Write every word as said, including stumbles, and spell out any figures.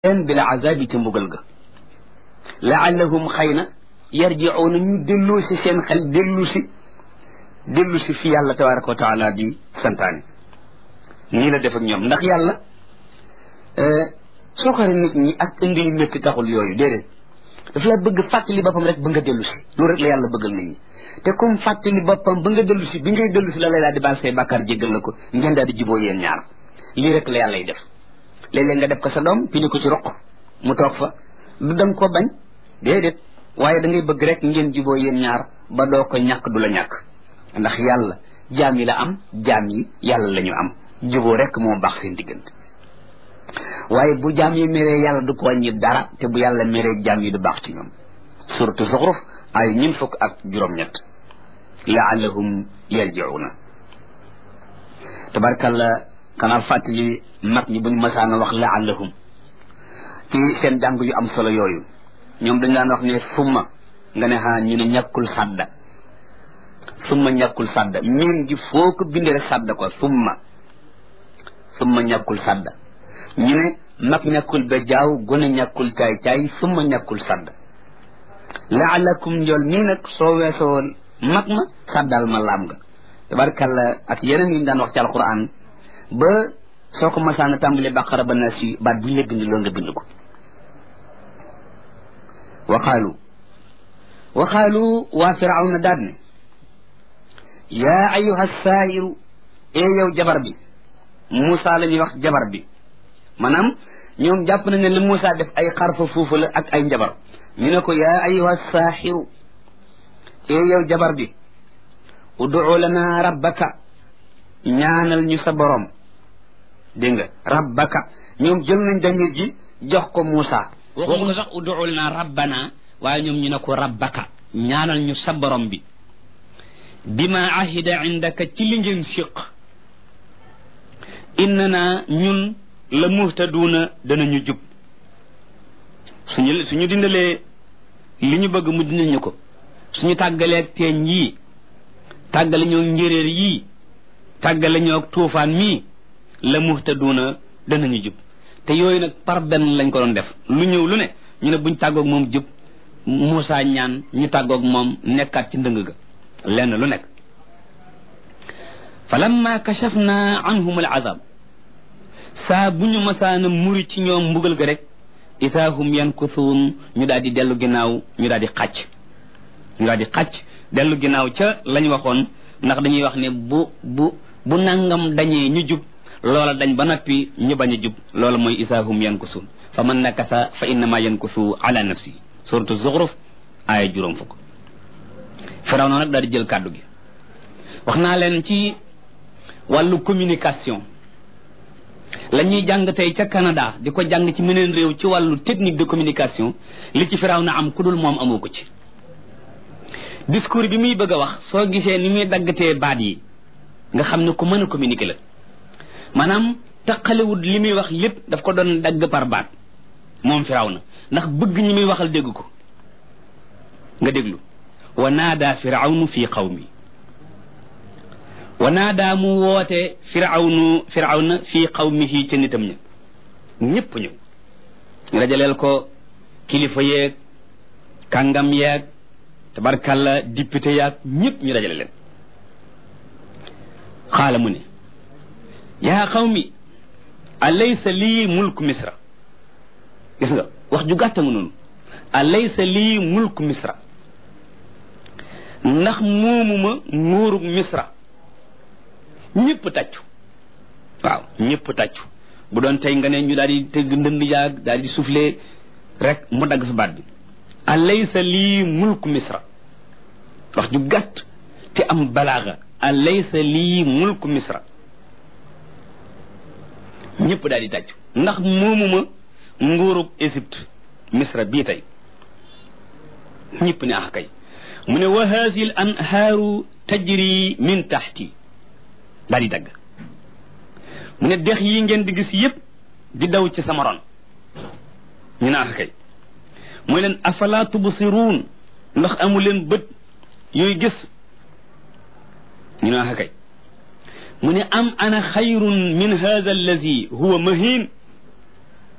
leen bila azabi ci mbugal ga laallahum xëy na yarjiuuna ñu dellu si seen xel dellu si dellu si fi yàlla tabaraka wa taala di santaane nii la def ak ñoom ndax yàlla soo xare nit ñi ak indi yu métti taxul yooyu déedéet daf la bëgg fàttali boppam rek ba nga dellu si loolu rek la yàlla bëggal nit ñi te comme fàttali boppam ba nga dellu si bi ngay dellu si la lay daal di baal say bàkkaar jéggal la ko ngeen daal di jiboo yéen ñaar lii rek la yàlla y def léeg-léeg nga def ko sa doom pini ko ci roq mu toog fa du danga ko bañ déedéet waaye da ngay bëgg rek ngeen jiboo yéen ñaar ba doo ko ñàkk du la ñàkk ndax yàlla jaam yi la am jaam yi yàlla la ñu am jiboo rek moo baax seen diggante waaye bu jaam yi meree yàlla du ko wàññi dara te bu yàlla meree jaam yi du baax ci ñoom suratu Zuxruf ay ñun fukk ak juróom-ñett laallahum yarjiuna tabarkalla xanaa fàttali mag ñi buñ masaana wax laallahum ci seen jàng yu am solo yooyu ñoom dañ daan wax ne summa nga ne xaa ñu ne ñàkkul sàdda summa ñàkkul sàdda miin gi foo ko bindee rek sàdda ko summa summa ñàkkul sàdda ñu ne mag ñàkkul ba jaaw gone ñàkkul caay caay summa ñàkkul sàdda laalakum njool mii nag soo weesoo mag ma sàddal ma laam nga tabarkalla ak yeneen yi ñu daan wax ci alquran ba soo ko masaana tàmbalee baqara ba naa si baat bu ñu la bind loolu nga bind ko waqaalu waqaalu waa firawna daal ne yaa ayuha saahiru ee yow jabar bi Moussa la ñuy wax jabar bi maanaam ñoom jàpp nañ ne li Moussa def ay xarfa foofu la ak ay njabar ñu ne ko yaa ayuha saahiru ee yow jabar bi ud'u lana rabbaka ñaanal ñu sa borom dégg nga rabbaka ñoom jël nañ damir ji jox ko Moussa waxuñu ko sax ud'u lana rabbana waaye ñoom ñu ne ko rabbaka ñaanal ñu sa borom bi bima ahida indaka ci li ngeen siq innana ñun la muhtaduuna danañu jub suñu suñu dindalee li ñu bëgg mu dindal ñu ko suñu tàggaleeg teeñ yii tàggale ñoo njéréer yii tàggale ñoo tuufaan mii la muhtaduuna danañu jub te yooyu nag par benn lañ ko doon def lu ñëw lu ne ñu ne buñ tàggoog moom jub Moussa ñaan ñu tàggoog moom nekkaat ci ndëng ga lenn lu nekk fa lamma kashafna anhum al azab saa bu ñu masaana muri ci ñoom mbugal ga rek isaahum yankusuun ñu daal di dellu ginnaaw ñu daal di xàcc ñu daal di xàcc dellu ginnaaw ca lañ waxoon ndax dañuy wax ne bu bu bu nangam dañee ñu jub loola dañ ba noppi ñu bañ a jub loola mooy isaahum yankusuun fa man nakasa fa innama yankusu ala nafsi suratu Zuxruf aaya juróom fukk Firawna nag daal di jël kàddu gi wax naa leen ci wàllu communication la ñuy jàng tey ca Canada di ko jàng ci meneen réew ci wàllu technique de communication li ci Firawna am ku dul moom amoo ko ci discours bi muy bëgg a wax soo gisee ni muy daggatee baat yi nga xam ne ku mën a communiquer la maanaam taqalewut li muy wax lépp daf ko doon dagg par baat moom Firawna ndax bëgg ñi muy waxal dégg ko nga déglu wa naada firawnu fi qawmi wa naada mu woote firawnu firawna fi qawmihi ca nitam ña ñëpp ñëw rajaleel ko kilifa yeeg kàngam yeeg tabarkalla député yaag ñëpp ñu dajale leen xaala mu ne yaa qawmi alaysa lii mulku misra gis nga wax ju gàtta nga noonu alaysa lii mulku misra ndax moomuma nguurug misra ñëpp tàccu waaw ñëpp tàccu bu doon tey nga ne ñu daal di tëgg ndënd yaag daal di soufflé rek mu dagg sa baat bi alaysa lii mulku misra wax ju gàtt te am balaaga alaysa lii mulku misra ñëpp daal di tàccu ndax moomuma nguurug Égypte misra bii tey ñëpp ne ax kay mu ne wa haasi l anhaaru tajri min taxti daal di dagg mu ne dex yi ngeen di gis yëpp di daw ci sama ron ñu ne ax kay mooy leen afala tubsiruun ndax amu leen bët yooyu gis ñu ne ax kay mu ne am ana xayrun min haada allazi huwa mahin